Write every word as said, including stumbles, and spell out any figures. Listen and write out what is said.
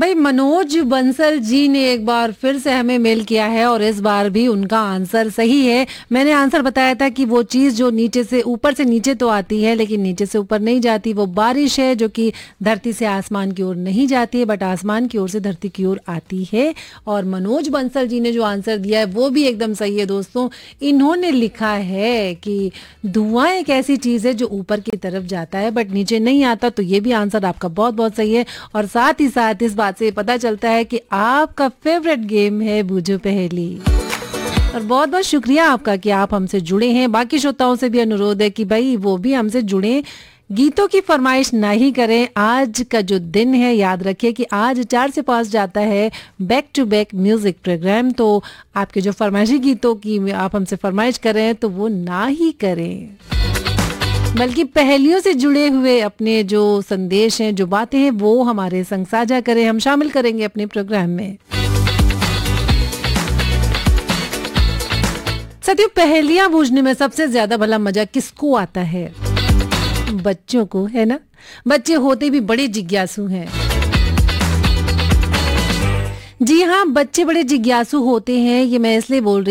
भाई मनोज बंसल जी ने एक बार फिर से हमें मेल किया है और इस बार भी उनका आंसर सही है। मैंने आंसर बताया था कि वो चीज जो नीचे से ऊपर से नीचे तो आती है लेकिन नीचे से ऊपर नहीं जाती, वो बारिश है जो कि धरती से आसमान की ओर नहीं जाती है बट आसमान की ओर से धरती की ओर आती है। और मनोज बंसल जी ने जो आंसर दिया है वो भी एकदम सही है दोस्तों। इन्होंने लिखा है कि धुआं एक ऐसी चीज है जो ऊपर की तरफ जाता है बट नीचे नहीं आता। तो ये भी आंसर आपका बहुत बहुत सही है और साथ ही साथ इस बात से पता चलता है कि आपका फेवरेट गेम है बूझो पहेली। और बहुत बहुत शुक्रिया आपका कि आप हमसे जुड़े हैं। बाकी श्रोताओं से भी अनुरोध है कि भाई वो भी हमसे जुड़े, गीतों की फरमाइश नहीं करें। आज का जो दिन है याद रखिए कि आज चार से पाँच जाता है back to back music programme. तो आपके जो फरमाइशी गीतों की आप हमसे फरमाइश करें तो वो ना ही करें, बल्कि पहेलियों से जुड़े हुए अपने जो संदेश हैं, जो बातें हैं वो हमारे संग साझा करें, हम शामिल करेंगे अपने प्रोग्राम में। साथियों, पहेलियां बूझने में सबसे ज्यादा भला मजा किसको आता है? बच्चों को, है ना? बच्चे होते भी बड़े जिज्ञासु हैं। जी हाँ, बच्चे बड़े जिज्ञासु होते हैं। ये मैं इसलिए बोल रही